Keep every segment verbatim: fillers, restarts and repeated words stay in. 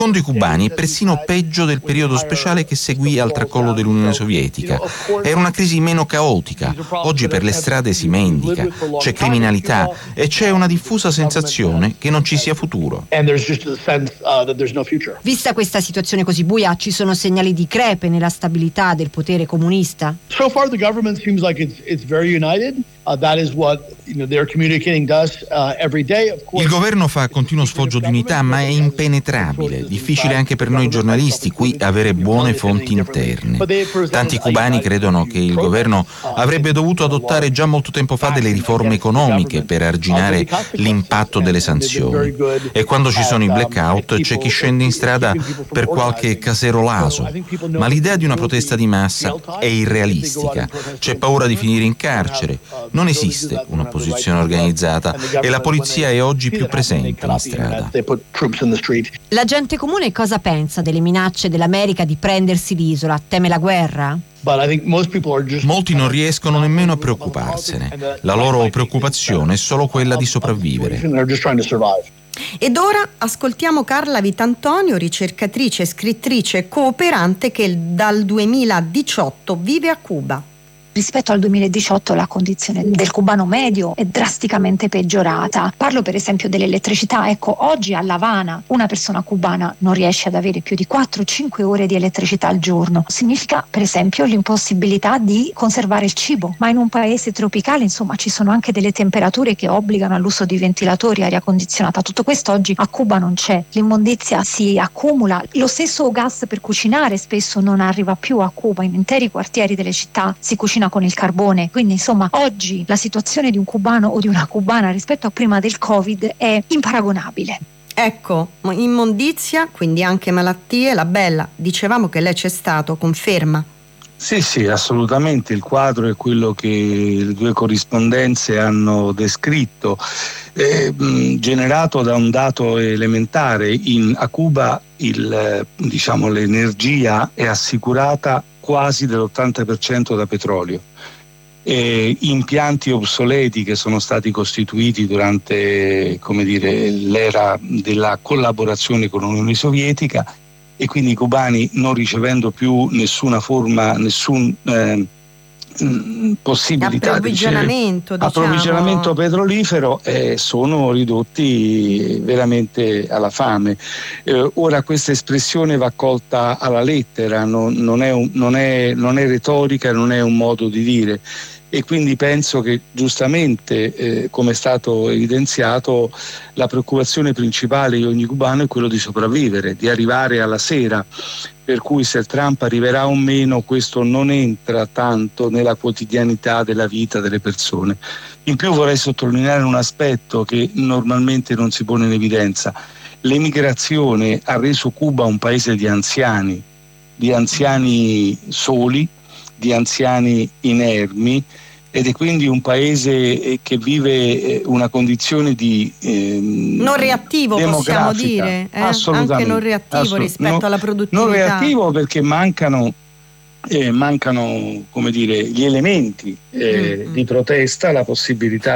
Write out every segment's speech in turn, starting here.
Secondo i cubani è persino peggio del periodo speciale che seguì al tracollo dell'Unione Sovietica. Era una crisi meno caotica. Oggi per le strade si mendica, c'è criminalità e c'è una diffusa sensazione che non ci sia futuro. Vista questa situazione così buia, ci sono segnali di crepe nella stabilità del potere comunista? So far the government seems like it's it's very united. Uh, that is what you know they're communicating to us uh, every day. Of course, il governo fa continuo sfoggio di unità, ma è impenetrabile, difficile anche per noi giornalisti qui avere buone fonti interne. Tanti cubani credono che il governo avrebbe dovuto adottare già molto tempo fa delle riforme economiche per arginare l'impatto delle sanzioni. E quando ci sono i blackout c'è chi scende in strada per qualche caserolaso. Ma l'idea di una protesta di massa è irrealistica. C'è paura di finire in carcere. Non esiste un'opposizione organizzata e la polizia è oggi più presente in strada. La gente comune cosa pensa delle minacce dell'America di prendersi l'isola? Teme la guerra? Molti non riescono nemmeno a preoccuparsene. La loro preoccupazione è solo quella di sopravvivere. Ed ora ascoltiamo Carla Vitantonio, ricercatrice, scrittrice e cooperante che dal duemiladiciotto vive a Cuba. Rispetto al duemiladiciotto la condizione del cubano medio è drasticamente peggiorata. Parlo per esempio dell'elettricità. Ecco, oggi a La Habana una persona cubana non riesce ad avere più di quattro cinque ore di elettricità al giorno. Significa per esempio l'impossibilità di conservare il cibo. Ma in un paese tropicale, insomma, ci sono anche delle temperature che obbligano all'uso di ventilatori, aria condizionata. Tutto questo oggi a Cuba non c'è. L'immondizia si accumula. Lo stesso gas per cucinare spesso non arriva più a Cuba. In interi quartieri delle città si cucina con il carbone, quindi insomma oggi la situazione di un cubano o di una cubana rispetto a prima del Covid è imparagonabile. Ecco, immondizia, quindi anche malattie. La Bella, dicevamo che lei c'è stato, conferma? Sì, sì, assolutamente, il quadro è quello che le due corrispondenze hanno descritto, eh, mh, generato da un dato elementare. In, a Cuba il, diciamo, l'energia è assicurata quasi dell'ottanta per cento da petrolio. E impianti obsoleti che sono stati costituiti durante, come dire, l'era della collaborazione con l'Unione Sovietica, e quindi i cubani, non ricevendo più nessuna forma, nessun eh, possibilità approvvigionamento, di diciamo. approvvigionamento petrolifero, eh, sono ridotti veramente alla fame. Eh, ora questa espressione va colta alla lettera, non, non, è un, non, è, non è retorica, non è un modo di dire. E quindi penso che giustamente, eh, come è stato evidenziato, la preoccupazione principale di ogni cubano è quello di sopravvivere, di arrivare alla sera, per cui se Trump arriverà o meno questo non entra tanto nella quotidianità della vita delle persone. In più vorrei sottolineare un aspetto che normalmente non si pone in evidenza. L'emigrazione ha reso Cuba un paese di anziani, di anziani soli, di anziani inermi, ed è quindi un paese che vive una condizione di ehm, non reattivo, possiamo dire, eh? Assolutamente, anche non reattivo assolut- rispetto no, alla produttività. Non reattivo perché mancano eh, mancano come dire gli elementi eh, mm-hmm. di protesta, la possibilità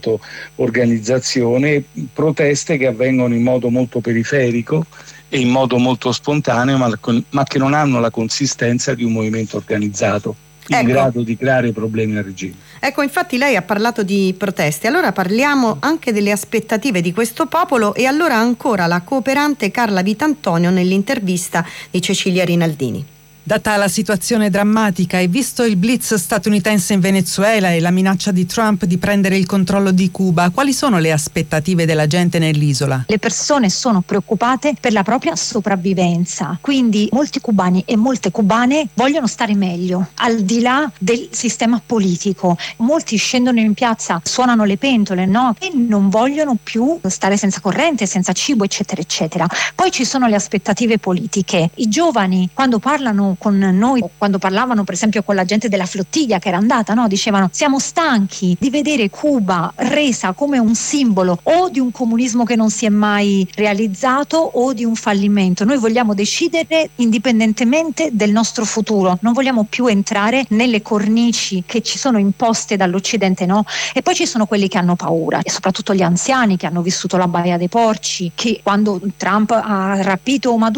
dell'auto-organizzazione, proteste che avvengono in modo molto periferico e in modo molto spontaneo, ma, ma che non hanno la consistenza di un movimento organizzato in ecco. grado di creare problemi al regime. Ecco, infatti lei ha parlato di proteste, allora parliamo anche delle aspettative di questo popolo, e allora ancora la cooperante Carla Vitantonio nell'intervista di Cecilia Rinaldini. Data la situazione drammatica e visto il blitz statunitense in Venezuela e la minaccia di Trump di prendere il controllo di Cuba, quali sono le aspettative della gente nell'isola? Le persone sono preoccupate per la propria sopravvivenza, quindi molti cubani e molte cubane vogliono stare meglio, al di là del sistema politico. Molti scendono in piazza, suonano le pentole, no? E non vogliono più stare senza corrente, senza cibo, eccetera, eccetera. Poi ci sono le aspettative politiche. I giovani, quando parlano con noi, quando parlavano per esempio con la gente della flottiglia che era andata, no? Dicevano: siamo stanchi di vedere Cuba resa come un simbolo o di un comunismo che non si è mai realizzato o di un fallimento. Noi vogliamo decidere indipendentemente del nostro futuro, non vogliamo più entrare nelle cornici che ci sono imposte dall'Occidente, no? E poi ci sono quelli che hanno paura, e soprattutto gli anziani che hanno vissuto la Baia dei Porci, che quando Trump ha rapito Maduro